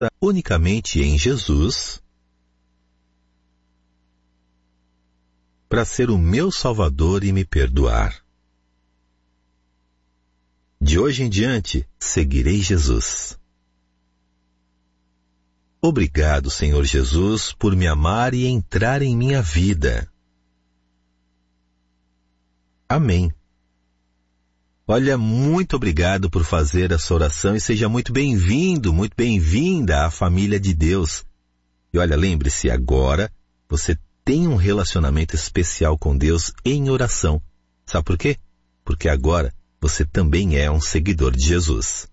unicamente em Jesus para ser o meu Salvador e me perdoar. De hoje em diante, seguirei Jesus. Obrigado, Senhor Jesus, por me amar e entrar em minha vida. Amém. Olha, muito obrigado por fazer essa oração e seja muito bem-vindo, muito bem-vinda à família de Deus. E olha, lembre-se, agora você tem um relacionamento especial com Deus em oração. Sabe por quê? Porque agora você também é um seguidor de Jesus.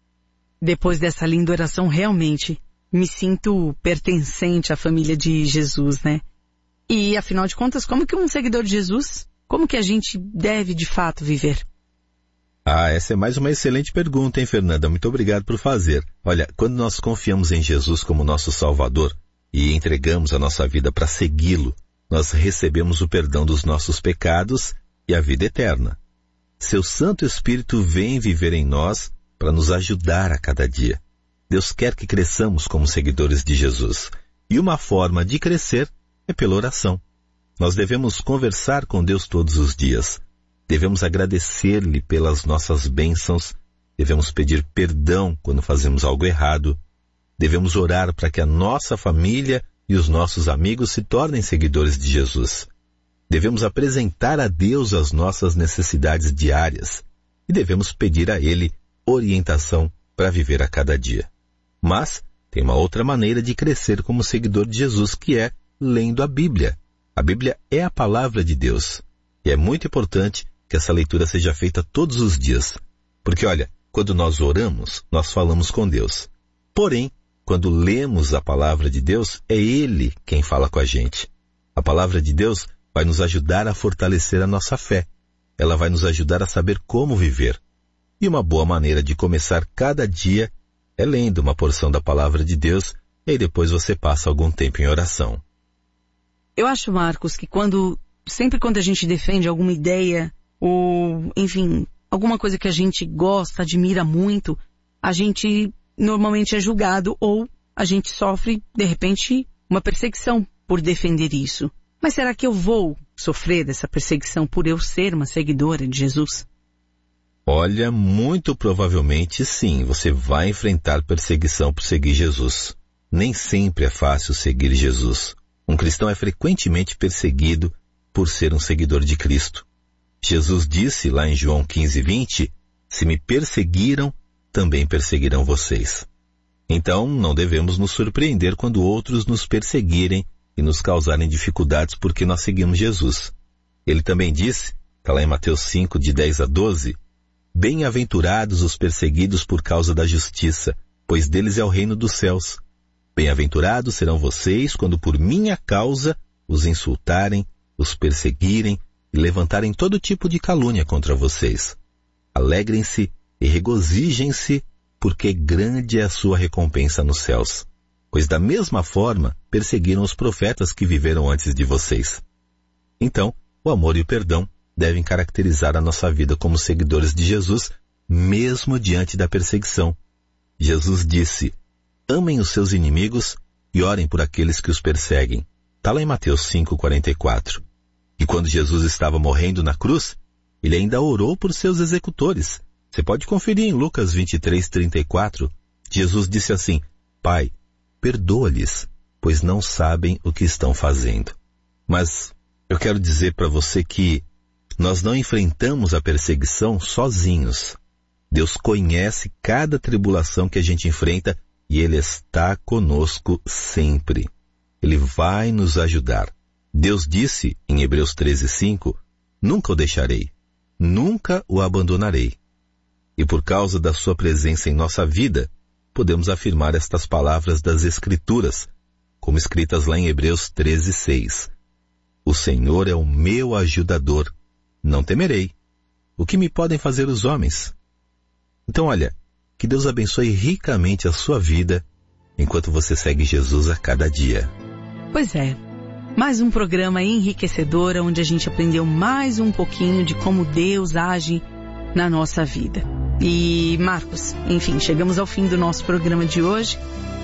Depois dessa linda oração, realmente me sinto pertencente à família de Jesus, né? E, afinal de contas, como que um seguidor de Jesus, como que a gente deve, de fato, viver? Essa é mais uma excelente pergunta, hein, Fernanda? Muito obrigado por fazer. Olha, quando nós confiamos em Jesus como nosso Salvador e entregamos a nossa vida para segui-lo, nós recebemos o perdão dos nossos pecados e a vida eterna. Seu Santo Espírito vem viver em nós para nos ajudar a cada dia. Deus quer que cresçamos como seguidores de Jesus. E uma forma de crescer é pela oração. Nós devemos conversar com Deus todos os dias. Devemos agradecer-lhe pelas nossas bênçãos. Devemos pedir perdão quando fazemos algo errado. Devemos orar para que a nossa família e os nossos amigos se tornem seguidores de Jesus. Devemos apresentar a Deus as nossas necessidades diárias. E devemos pedir a Ele orientação para viver a cada dia. Mas tem uma outra maneira de crescer como seguidor de Jesus, que é lendo a Bíblia. A Bíblia é a palavra de Deus. E é muito importante que essa leitura seja feita todos os dias. Porque, olha, quando nós oramos, nós falamos com Deus. Porém, quando lemos a palavra de Deus, é Ele quem fala com a gente. A palavra de Deus vai nos ajudar a fortalecer a nossa fé. Ela vai nos ajudar a saber como viver. E uma boa maneira de começar cada dia é lendo uma porção da palavra de Deus e aí depois você passa algum tempo em oração. Eu acho, Marcos, que sempre quando a gente defende alguma ideia ou, enfim, alguma coisa que a gente gosta, admira muito, a gente normalmente é julgado ou a gente sofre, de repente, uma perseguição por defender isso. Mas será que eu vou sofrer dessa perseguição por eu ser uma seguidora de Jesus? Olha, muito provavelmente sim, você vai enfrentar perseguição por seguir Jesus. Nem sempre é fácil seguir Jesus. Um cristão é frequentemente perseguido por ser um seguidor de Cristo. Jesus disse lá em João 15:20, se me perseguiram, também perseguirão vocês. Então, não devemos nos surpreender quando outros nos perseguirem e nos causarem dificuldades porque nós seguimos Jesus. Ele também disse, está lá em Mateus 5, de 10 a 12, bem-aventurados os perseguidos por causa da justiça, pois deles é o reino dos céus. Bem-aventurados serão vocês quando por minha causa os insultarem, os perseguirem e levantarem todo tipo de calúnia contra vocês. Alegrem-se e regozijem-se, porque grande é a sua recompensa nos céus. Pois da mesma forma perseguiram os profetas que viveram antes de vocês. Então, o amor e o perdão devem caracterizar a nossa vida como seguidores de Jesus, mesmo diante da perseguição. Jesus disse, amem os seus inimigos e orem por aqueles que os perseguem. Está lá em Mateus 5:44. E quando Jesus estava morrendo na cruz, ele ainda orou por seus executores. Você pode conferir em Lucas 23:34. Jesus disse assim, Pai, perdoa-lhes, pois não sabem o que estão fazendo. Mas eu quero dizer para você que nós não enfrentamos a perseguição sozinhos. Deus conhece cada tribulação que a gente enfrenta e Ele está conosco sempre. Ele vai nos ajudar. Deus disse em Hebreus 13:5, nunca o deixarei, nunca o abandonarei. E por causa da sua presença em nossa vida, podemos afirmar estas palavras das Escrituras, como escritas lá em Hebreus 13:6. O Senhor é o meu ajudador, não temerei. O que me podem fazer os homens? Então, olha, que Deus abençoe ricamente a sua vida, enquanto você segue Jesus a cada dia. Pois é, mais um programa enriquecedor, onde a gente aprendeu mais um pouquinho de como Deus age na nossa vida. E, Marcos, enfim, chegamos ao fim do nosso programa de hoje.